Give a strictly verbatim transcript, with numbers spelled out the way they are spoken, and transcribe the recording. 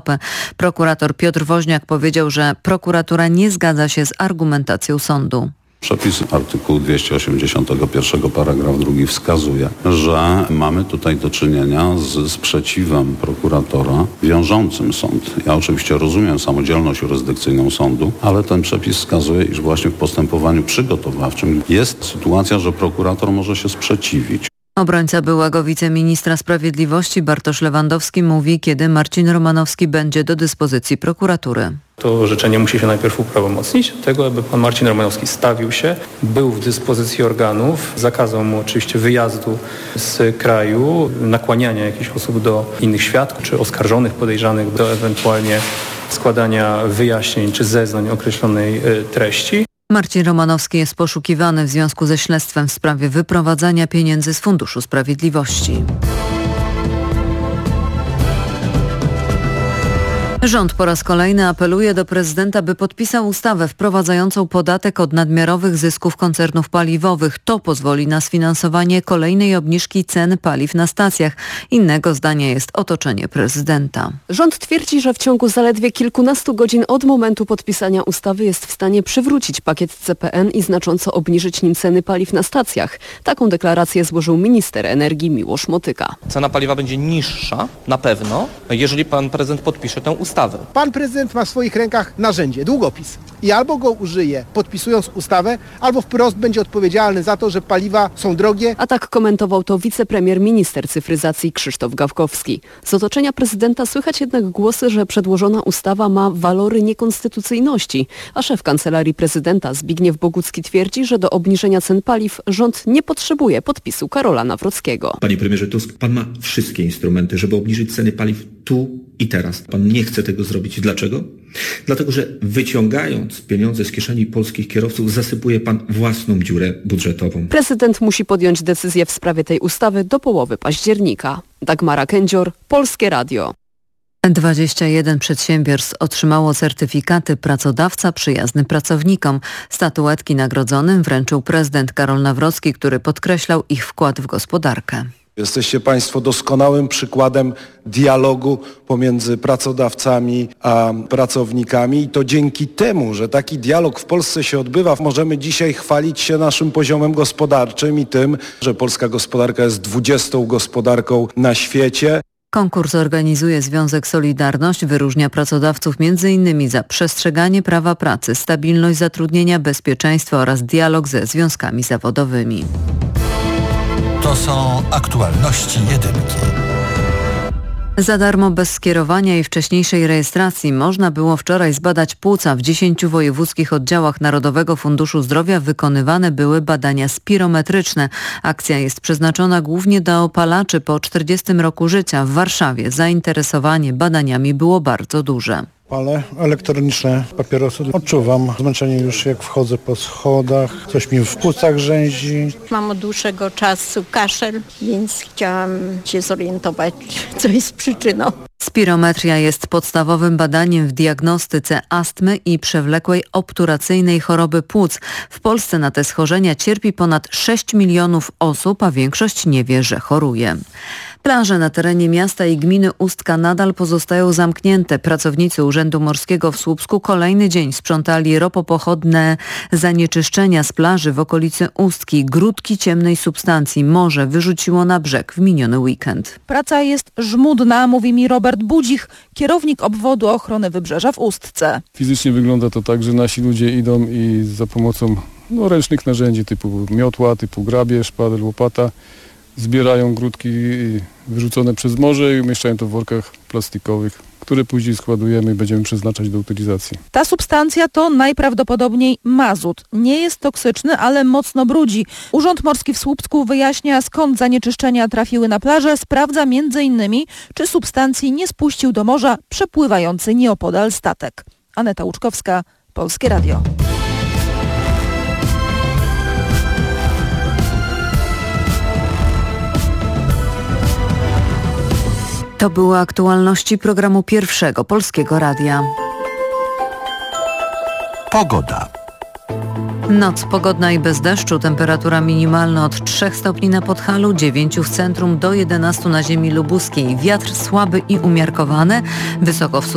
Europy. Prokurator Piotr Woźniak powiedział, że prokuratura nie zgadza się z argumentacją sądu. Przepis artykułu dwieście osiemdziesiątego pierwszego paragraf drugi wskazuje, że mamy tutaj do czynienia z sprzeciwem prokuratora wiążącym sąd. Ja oczywiście rozumiem samodzielność jurysdykcyjną sądu, ale ten przepis wskazuje, iż właśnie w postępowaniu przygotowawczym jest sytuacja, że prokurator może się sprzeciwić. Obrońca byłego wiceministra sprawiedliwości Bartosz Lewandowski mówi, kiedy Marcin Romanowski będzie do dyspozycji prokuratury. To orzeczenie musi się najpierw uprawomocnić, tego aby pan Marcin Romanowski stawił się, był w dyspozycji organów, zakazał mu oczywiście wyjazdu z kraju, nakłaniania jakichś osób do innych świadków, czy oskarżonych, podejrzanych do ewentualnie składania wyjaśnień czy zeznań określonej treści. Marcin Romanowski jest poszukiwany w związku ze śledztwem w sprawie wyprowadzania pieniędzy z Funduszu Sprawiedliwości. Rząd po raz kolejny apeluje do prezydenta, by podpisał ustawę wprowadzającą podatek od nadmiarowych zysków koncernów paliwowych. To pozwoli na sfinansowanie kolejnej obniżki cen paliw na stacjach. Innego zdania jest otoczenie prezydenta. Rząd twierdzi, że w ciągu zaledwie kilkunastu godzin od momentu podpisania ustawy jest w stanie przywrócić pakiet C P N i znacząco obniżyć nim ceny paliw na stacjach. Taką deklarację złożył minister energii Miłosz Motyka. Cena paliwa będzie niższa, na pewno, jeżeli pan prezydent podpisze tę ustawę. Pan prezydent ma w swoich rękach narzędzie, długopis. I albo go użyje podpisując ustawę, albo wprost będzie odpowiedzialny za to, że paliwa są drogie. A tak komentował to wicepremier minister cyfryzacji Krzysztof Gawkowski. Z otoczenia prezydenta słychać jednak głosy, że przedłożona ustawa ma walory niekonstytucyjności, a szef kancelarii prezydenta Zbigniew Bogucki twierdzi, że do obniżenia cen paliw rząd nie potrzebuje podpisu Karola Nawrockiego. Panie premierze Tusk, pan ma wszystkie instrumenty, żeby obniżyć ceny paliw tu i teraz. Pan nie chce tego zrobić. Dlaczego? Dlatego, że wyciągając pieniądze z kieszeni polskich kierowców, zasypuje pan własną dziurę budżetową. Prezydent musi podjąć decyzję w sprawie tej ustawy do połowy października. Dagmara Kędzior, Polskie Radio. dwadzieścia jeden przedsiębiorstw otrzymało certyfikaty pracodawca przyjazny pracownikom. Statuetki nagrodzonym wręczył prezydent Karol Nawrocki, który podkreślał ich wkład w gospodarkę. Jesteście Państwo doskonałym przykładem dialogu pomiędzy pracodawcami a pracownikami i to dzięki temu, że taki dialog w Polsce się odbywa, możemy dzisiaj chwalić się naszym poziomem gospodarczym i tym, że polska gospodarka jest dwudziestą gospodarką na świecie. Konkurs organizuje Związek Solidarność, wyróżnia pracodawców między innymi za przestrzeganie prawa pracy, stabilność zatrudnienia, bezpieczeństwo oraz dialog ze związkami zawodowymi. To są aktualności jedynki. Za darmo, bez skierowania i wcześniejszej rejestracji można było wczoraj zbadać płuca. W dziesięciu wojewódzkich oddziałach Narodowego Funduszu Zdrowia wykonywane były badania spirometryczne. Akcja jest przeznaczona głównie dla opalaczy po czterdziestym roku życia. W Warszawie zainteresowanie badaniami było bardzo duże. Palę elektroniczne papierosy. Odczuwam zmęczenie już jak wchodzę po schodach. Coś mi w płucach rzęzi. Mam od dłuższego czasu kaszel, więc chciałam się zorientować, co jest przyczyną. Spirometria jest podstawowym badaniem w diagnostyce astmy i przewlekłej obturacyjnej choroby płuc. W Polsce na te schorzenia cierpi ponad sześć milionów osób, a większość nie wie, że choruje. Plaże na terenie miasta i gminy Ustka nadal pozostają zamknięte. Pracownicy Urzędu Morskiego w Słupsku kolejny dzień sprzątali ropopochodne zanieczyszczenia z plaży w okolicy Ustki. Grudki ciemnej substancji morze wyrzuciło na brzeg w miniony weekend. Praca jest żmudna, mówi mi Robert Budzich, kierownik obwodu ochrony wybrzeża w Ustce. Fizycznie wygląda to tak, że nasi ludzie idą i za pomocą no, ręcznych narzędzi typu miotła, typu grabie, szpadel, łopata zbierają grudki wyrzucone przez morze i umieszczają to w workach plastikowych, które później składujemy i będziemy przeznaczać do utylizacji. Ta substancja to najprawdopodobniej mazut. Nie jest toksyczny, ale mocno brudzi. Urząd Morski w Słupsku wyjaśnia, skąd zanieczyszczenia trafiły na plażę. Sprawdza między innymi, czy substancji nie spuścił do morza przepływający nieopodal statek. Aneta Łuczkowska, Polskie Radio. To były aktualności programu Pierwszego Polskiego Radia. Pogoda. Noc pogodna i bez deszczu. Temperatura minimalna od trzech stopni na Podhalu, dziewięciu w centrum do jedenastu na ziemi lubuskiej. Wiatr słaby i umiarkowany. Wysoko w